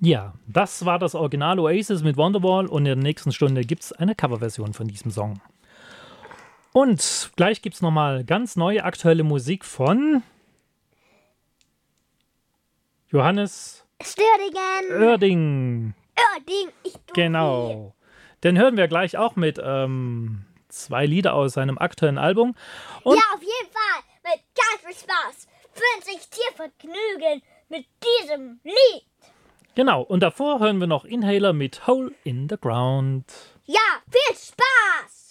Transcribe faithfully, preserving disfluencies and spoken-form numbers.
Ja, das war das Original Oasis mit Wonderwall und in der nächsten Stunde gibt es eine Coverversion von diesem Song. Und gleich gibt es nochmal ganz neue aktuelle Musik von Johannes Störingen. Oerding. Oerding, ich du Genau. Den hören wir gleich auch mit ähm, zwei Lieder aus seinem aktuellen Album. Und ja, auf jeden Fall. Mit ganz viel Spaß. Wünsche ich dir Vergnügen mit diesem Lied. Genau, und davor hören wir noch Inhaler mit Hole in the Ground. Ja, viel Spaß.